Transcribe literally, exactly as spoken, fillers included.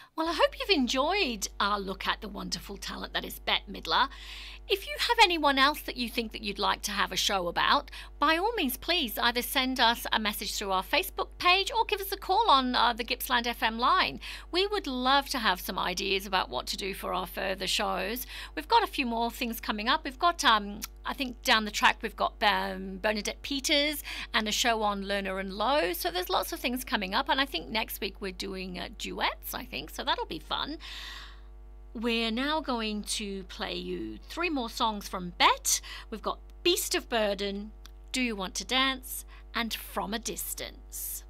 Well, I hope you've enjoyed our look at the wonderful talent that is Bette Midler. If you have anyone else that you think that you'd like to have a show about, by all means, please either send us a message through our Facebook page or give us a call on uh, the Gippsland F M line. We would love to have some ideas about what to do for our further shows. We've got a few more things coming up. We've got, um, I think down the track, we've got um, Bernadette Peters and a show on Lerner and Lowe. So there's lots of things coming up. And I think next week we're doing uh, duets, I think. So that'll be fun. We're now going to play you three more songs from Bette. We've got Beast of Burden, Do You Want to Dance, and From a Distance.